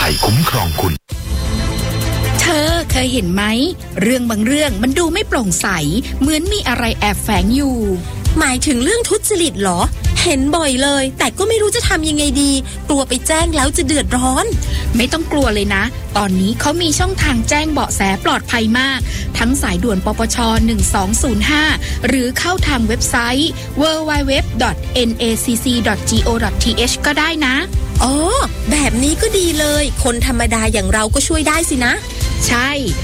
ภัยคุ้มครองคุณเธอเคยเห็นไหมเรื่องบางเรื่องมันดูไม่โปร่งใสเหมือนมีอะไรแอบแฝงอยู่หมายถึงเรื่องทุจริตเหรอเห็นบ่อยเลยแต่ก็ไม่รู้จะทำยังไงดีกลัวไปแจ้งแล้วจะเดือดร้อนไม่ต้องกลัวเลยนะตอนนี้เขามีช่องทางแจ้งเบาะแสปลอดภัยมากทั้งสายด่วนปปช1205หรือเข้าทางเว็บไซต์ www.nacc.go.th ก็ได้นะอ๋อแบบนี้ก็ดีเลยคนธรรมดาอย่างเราก็ช่วยได้สินะใช่